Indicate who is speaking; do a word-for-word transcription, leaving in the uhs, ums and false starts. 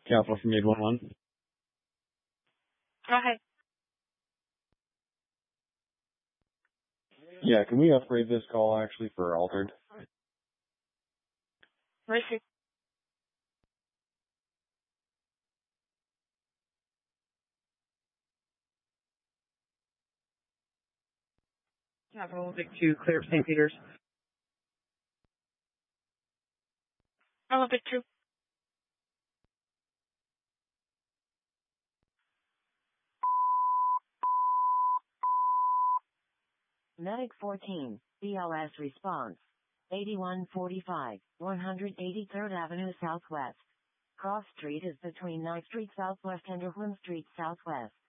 Speaker 1: Capital from eight one one.
Speaker 2: Oh, hi.
Speaker 1: Yeah, can we upgrade this call actually for altered?
Speaker 2: Where's your... Capital Vic two, clear up Saint Peter's. Oh, Vic two.
Speaker 3: Medic fourteen, B L S response. eighty-one forty-five, one hundred eighty-third Avenue Southwest. Cross Street is between ninth Street Southwest and Erwin Street Southwest.